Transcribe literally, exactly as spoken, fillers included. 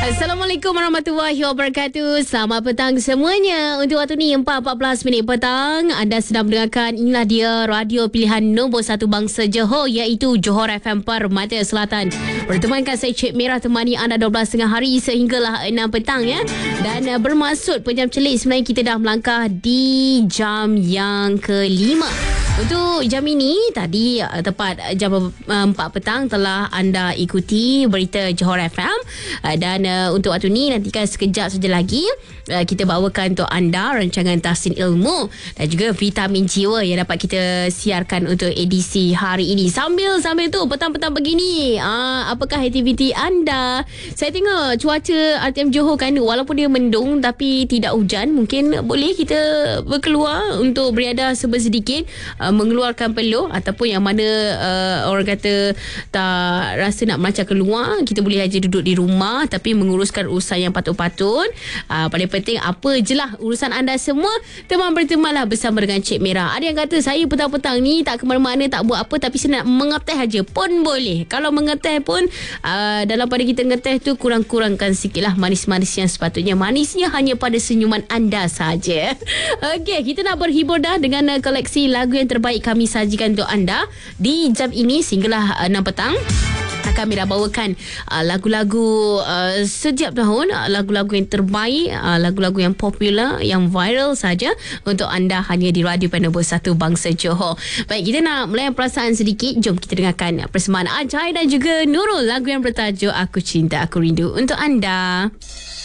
Assalamualaikum warahmatullahi wabarakatuh. Selamat petang semuanya. Untuk waktu ni empat empat belas minit petang, anda sedang mendengarkan, inilah dia radio pilihan nombor satu bangsa Johor, iaitu Johor F M Permata Selatan. Bertemankan saya Cik Merah, temani anda dua belas tengah hari sehinggalah enam petang ya. Dan uh, bermaksud pejam celik, sebenarnya kita dah melangkah di jam yang kelima. Untuk jam ini tadi uh, tepat jam uh, empat petang telah anda ikuti berita Johor F M, uh, dan uh, untuk waktu ni nantikan sekejap saja lagi uh, kita bawakan untuk anda rancangan Tahsin Ilmu dan juga Vitamin Jiwa yang dapat kita siarkan untuk edisi hari ini. Sambil-sambil tu petang-petang begini, uh, apakah aktiviti anda? Saya tengok cuaca R T M Johor kan, walaupun dia mendung tapi tidak hujan. Mungkin boleh kita berkeluar untuk beriadah sebersedikit, uh, mengeluarkan peluh, ataupun yang mana uh, orang kata tak rasa nak melancar keluar, kita boleh aja duduk di rumah tapi menguruskan urusan yang patut-patut. Uh, paling penting apa je lah urusan anda semua, teman bertemanlah bersama dengan Cik Merah. Ada yang kata saya petang-petang ni tak ke mana-mana, tak buat apa, tapi saya nak mengeteh aja pun boleh. Kalau mengeteh pun uh, dalam pada kita ngeteh tu kurang-kurangkan sikit lah manis-manis yang sepatutnya. Manisnya hanya pada senyuman anda saja. Okey, kita nak berhibur dah dengan uh, koleksi lagu yang terbaik kami sajikan untuk anda di jam ini sehinggalah uh, enam petang. Kami dah bawakan uh, lagu-lagu uh, setiap tahun, uh, lagu-lagu yang terbaik, uh, lagu-lagu yang popular, yang viral saja untuk anda hanya di Radio Nombor satu Bangsa Johor. Baik, kita nak melayan perasaan sedikit. Jom kita dengarkan persembahan Ajai dan juga Nurul, lagu yang bertajuk Aku Cinta Aku Rindu untuk anda.